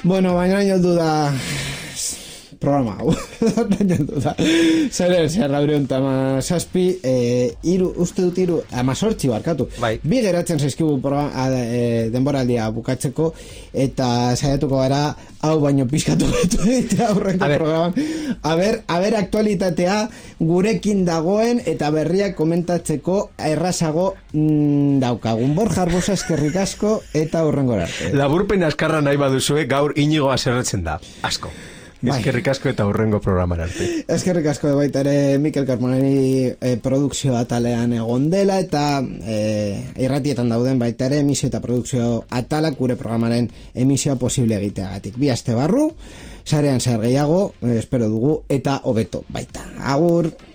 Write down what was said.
Bueno, baina heldu da programa hau. Zer Laurion tama zazpi, uste dut iru, amazortzi barkatu. Bai. Bi geratzen zaizkigu denboraldia bukatzeko, eta saiatuko gara, hau baino pizkatu betu egitea aurreko programan. Aber aktualitatea gurekin dagoen, eta berriak komentatzeko errazago daukagun. Borja Arbosa eskerrik asko, eta aurrengora arte. Laburpen askarra nahi baduzue, gaur Inigo aserretzen da. Asko. Eskerrik asko eta hurrengo programan arte. Eskerrik asko baita ere Mikel Carmoneri produkzio atalean egon dela, eta irratietan dauden baita ere emisio eta produkzio atalak gure programaren emisioa posible egiteagatik. 2 aste barru, sarean zer gehiago, espero dugu, eta hobeto baita. Agur!